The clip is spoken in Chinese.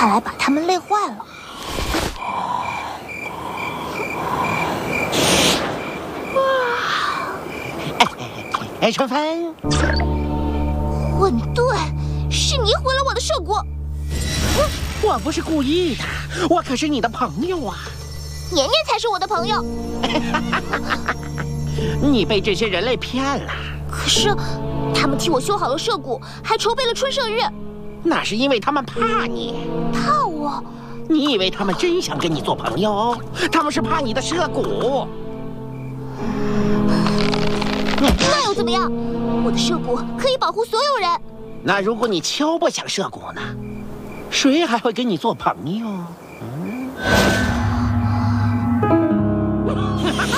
看来把他们累坏了。 哎，春帆， 混沌，是你毁了我的圣果。 我不是故意的，我可是你的朋友啊。 年年才是我的朋友。 你被这些人类骗了。 可是，他们替我修好了涉谷，还筹备了春圣日。 那是因为他们怕你。 怕我？ 你以为他们真想跟你做朋友？他们是怕你的涉谷。 那又怎么样？我的涉谷可以保护所有人。 那如果你悄不想涉谷呢？谁还会跟你做朋友？